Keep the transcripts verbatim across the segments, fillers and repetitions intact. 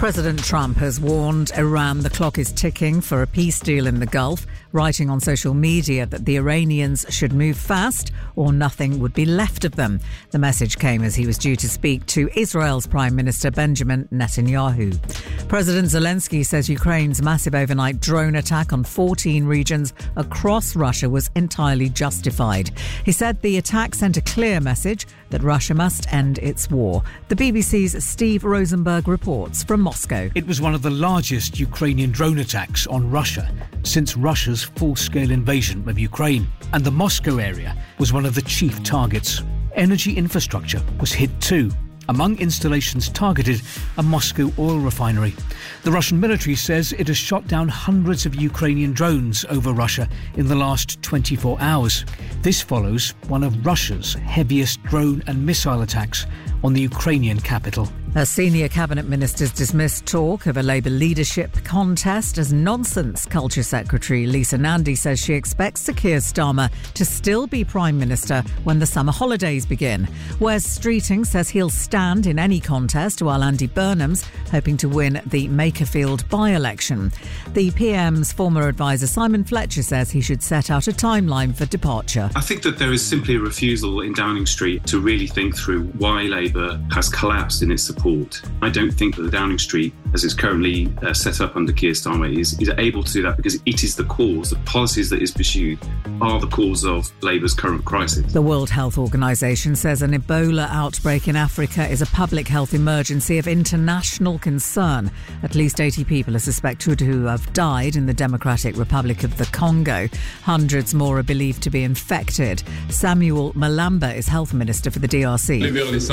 President Trump has warned Iran the clock is ticking for a peace deal in the Gulf, writing on social media that the Iranians should move fast or nothing would be left of them. The message came as he was due to speak to Israel's Prime Minister Benjamin Netanyahu. President Zelensky says Ukraine's massive overnight drone attack on fourteen regions across Russia was entirely justified. He said the attack sent a clear message that Russia must end its war. The B B C's Steve Rosenberg reports from Moscow. It was one of the largest Ukrainian drone attacks on Russia since Russia's full-scale invasion of Ukraine. And the Moscow area was one of the chief targets. Energy infrastructure was hit too. Among installations targeted, a Moscow oil refinery. The Russian military says it has shot down hundreds of Ukrainian drones over Russia in the last twenty-four hours. This follows one of Russia's heaviest drone and missile attacks on the Ukrainian capital. A senior cabinet minister's dismissed talk of a Labour leadership contest as nonsense. Culture Secretary Lisa Nandy says she expects Sir Keir Starmer to still be Prime Minister when the summer holidays begin. Wes Streeting says he'll stand in any contest, while Andy Burnham's hoping to win the Makerfield by-election. The P M's former advisor Simon Fletcher says he should set out a timeline for departure. I think that there is simply a refusal in Downing Street to really think through why Labour has collapsed in its support. I don't think that the Downing Street, as it's currently uh, set up under Keir Starmer, is, is able to do that because it is the cause. The policies that is pursued are the cause of Labour's current crisis. The World Health Organization says an Ebola outbreak in Africa is a public health emergency of international concern. At least eighty people are suspected to have died in the Democratic Republic of the Congo. Hundreds more are believed to be infected. Samuel Malamba is health minister for the D R C.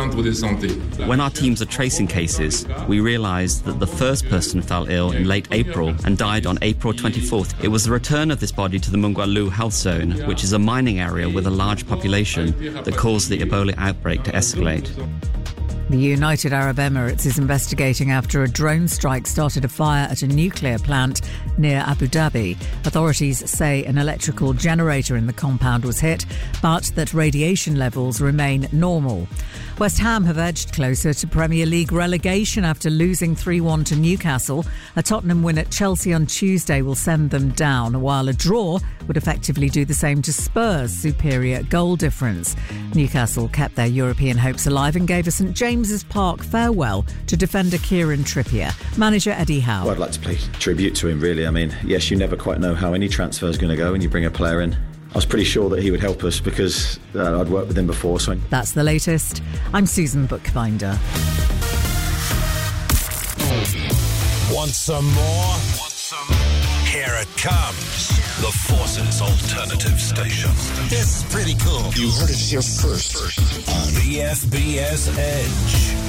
When our teams are tracing cases, we realised that the first person fell ill in late April and died on April twenty-fourth. It was the return of this body to the Mungwalu Health Zone, which is a mining area with a large population, that caused the Ebola outbreak to escalate. The United Arab Emirates is investigating after a drone strike started a fire at a nuclear plant near Abu Dhabi. Authorities say an electrical generator in the compound was hit, but that radiation levels remain normal. West Ham have edged closer to Premier League relegation after losing three one to Newcastle. A Tottenham win at Chelsea on Tuesday will send them down, while a draw would effectively do the same to Spurs' superior goal difference. Newcastle kept their European hopes alive and gave a St James's Park farewell to defender Kieran Trippier. Manager Eddie Howe. Well, I'd like to pay tribute to him, really. I mean, yes, you never quite know how any transfer is going to go when you bring a player in. I was pretty sure that he would help us because uh, I'd worked with him before. So that's the latest. I'm Susan Bookbinder. Want some more? Want some more? Here it comes. The Forces Alternative Station. This is pretty cool. You heard it here first. On the F B S Edge.